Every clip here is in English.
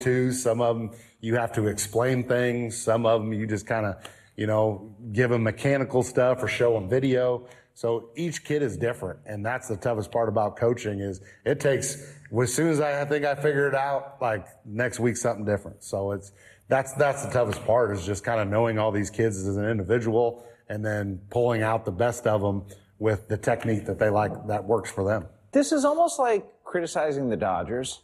to. Some of them you have to explain things. Some of them you just kind of, give them mechanical stuff or show them video. So each kid is different, and that's the toughest part about coaching is it takes, as soon as I think I figure it out, like next week something different. So that's the toughest part is just kind of knowing all these kids as an individual and then pulling out the best of them with the technique that they like that works for them. This is almost like criticizing the Dodgers,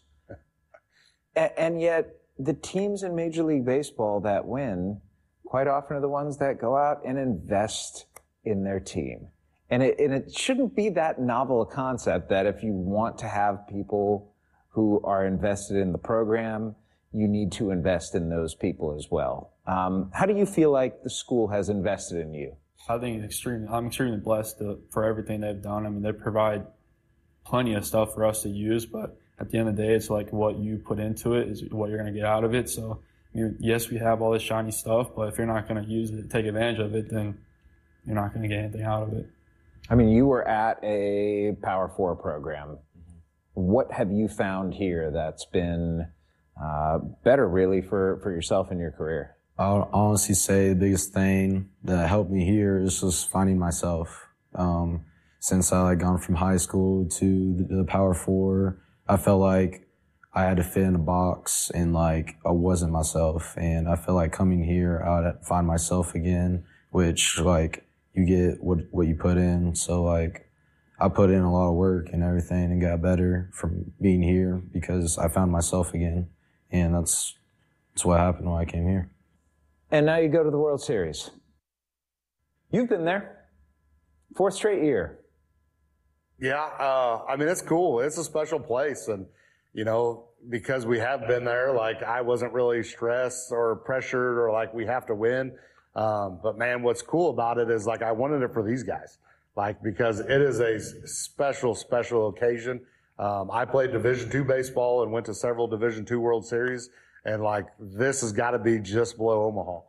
and yet the teams in Major League Baseball that win quite often are the ones that go out and invest in their team. And it shouldn't be that novel a concept that if you want to have people who are invested in the program, you need to invest in those people as well. How do you feel like the school has invested in you? I think I'm extremely blessed for everything they've done. I mean, they provide plenty of stuff for us to use, but at the end of the day, it's like what you put into it is what you're going to get out of it. So, yes, we have all this shiny stuff, but if you're not going to use it, take advantage of it, then you're not going to get anything out of it. I mean, you were at a Power 4 program. What have you found here that's been better, really, for yourself in your career? I'll honestly say the biggest thing that helped me here is just finding myself. Since I gone from high school to the Power 4, I felt like I had to fit in a box and I wasn't myself. And I feel like coming here, I'd find myself again, which you get what you put in. So I put in a lot of work and everything and got better from being here because I found myself again. And that's what happened when I came here. And now you go to the World Series. You've been there. 4th straight year. Yeah, it's cool. It's a special place. And, because we have been there, I wasn't really stressed or pressured or we have to win. But, man, what's cool about it is, I wanted it for these guys. Because it is a special, special occasion. I played Division II baseball and went to several Division II World Series. And this has got to be just below Omaha.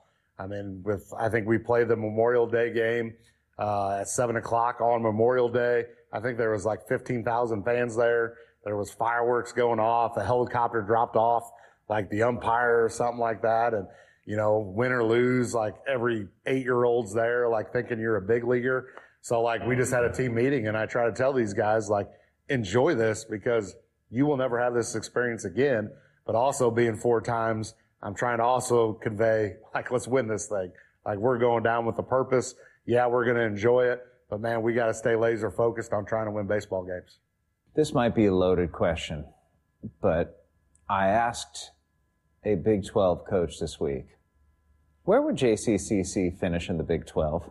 I think we played the Memorial Day game at 7:00 on Memorial Day. I think there was 15,000 fans there. There was fireworks going off. A helicopter dropped off the umpire or something like that. And, win or lose, every 8-year-old's there, thinking you're a big leaguer. So we just had a team meeting and I try to tell these guys enjoy this because you will never have this experience again. But also being 4 times, I'm trying to also convey, let's win this thing. We're going down with a purpose. Yeah, we're going to enjoy it. But, man, we got to stay laser focused on trying to win baseball games. This might be a loaded question, but I asked a Big 12 coach this week, where would JCCC finish in the Big 12?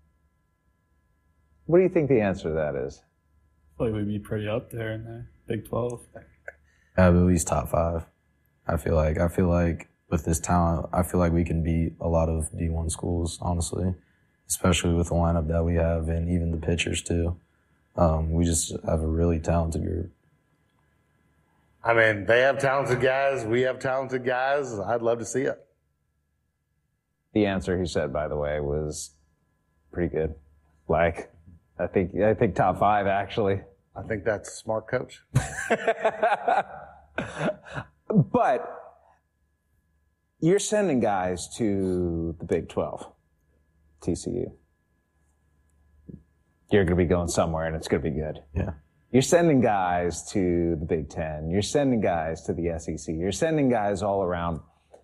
What do you think the answer to that is? I feel we'd be pretty up there in the Big 12. At least top 5. I feel like with this talent, I feel like we can beat a lot of D1 schools, honestly, especially with the lineup that we have and even the pitchers too. We just have a really talented group. They have talented guys. We have talented guys. I'd love to see it. The answer he said, by the way, was pretty good. I think top 5, actually. I think that's a smart coach. But you're sending guys to the Big 12, TCU. You're going to be going somewhere, and it's going to be good. Yeah. You're sending guys to the Big 10. You're sending guys to the SEC. You're sending guys all around.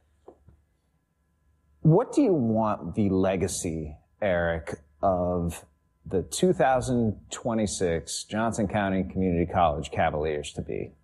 What do you want the legacy, Eric, of the 2026 Johnson County Community College Cavaliers to be?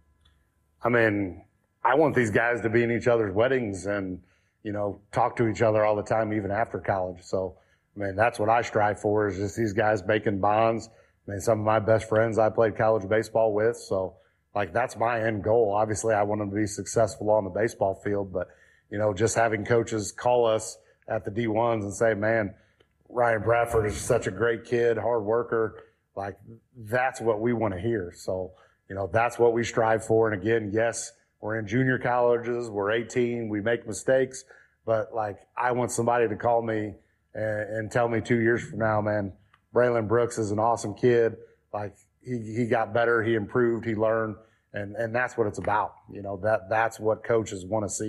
I want these guys to be in each other's weddings and, talk to each other all the time, even after college. So, that's what I strive for is just these guys making bonds. Some of my best friends I played college baseball with. So, that's my end goal. Obviously, I want them to be successful on the baseball field, but, just having coaches call us at the D1s and say, man, Ryan Bradford is such a great kid, hard worker. That's what we want to hear. So, that's what we strive for. And again, yes, we're in junior colleges. We're 18. We make mistakes. But, I want somebody to call me and tell me 2 years from now, man, Braylon Brooks is an awesome kid. He got better. He improved. He learned. And that's what it's about. That's what coaches want to see.